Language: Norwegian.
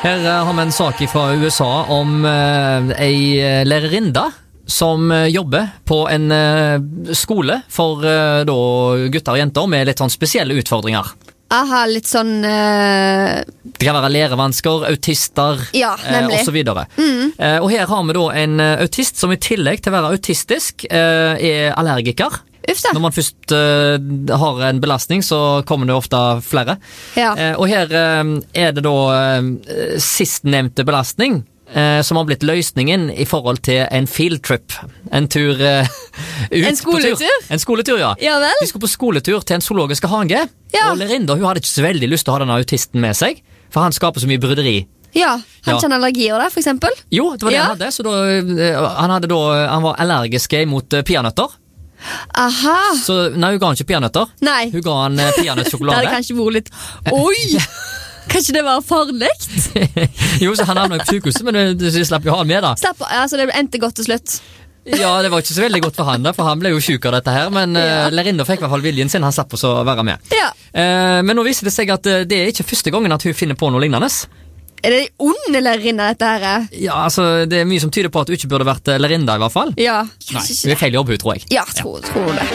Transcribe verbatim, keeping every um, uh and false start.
Her eh, har vi en sak fra U S A om eh, ei lærerinne som eh, jobber på en eh, skole for eh, da, gutter og jenter med litt sånn spesielle utfordringer. Aha, litt sånn uh... Det kan være lærevansker, autister ja, eh, og så videre. Mm. Eh, og her har vi da en autist som i tillegg til å være autistisk eh, er allergiker. Ufta. Når man først uh, har en belastning, så kommer det ofte flere. Ja. Uh, og her uh, er det da uh, sistnevnte belastning uh, som har blitt løsningen i forhold til en fieldtrip. En tur uh, ut En skoletur? på tur. En skoletur, ja. Ja vel? De skulle på skoletur til en zoologisk hage. Ja. Og Lerinda, hun hadde ikke så veldig lyst til å ha denne autisten med seg, for han skaper så mye bryderi. Ja, han Ja. kjenner allergier der, for eksempel. Jo, det var det Ja. han hadde. Så da, uh, han, hadde da, han var allergisk mot uh, peanøtter. Aha. Så nei, hun ga han ikke peanøtter. Nei. Hun ga han uh, Det peanøttsjokolade. hadde kanskje vært litt Oi! Kanskje det var farlig? Jo, så han havnet på sykehuset, men du, du slapp jo ha han med da. Slapp av, altså det endte godt til slutt. Ja, det var ikke så veldig godt for han da, for han ble jo syk av dette her, men Ja. uh, Lerinda fikk i hvert fall viljen sin, han slapp også å være med. Ja. Uh, men nå viser det seg at uh, det er ikke første gangen at hun finner på noe lignende. Er det en ond lærerinne, dette her? Ja, altså, det er mye som tyder på at hun ikke burde vært uh, Lerinda i hvert fall. Ja. Nei, hun er feil jobb, hun, tror jeg. Ja, tror, tror det.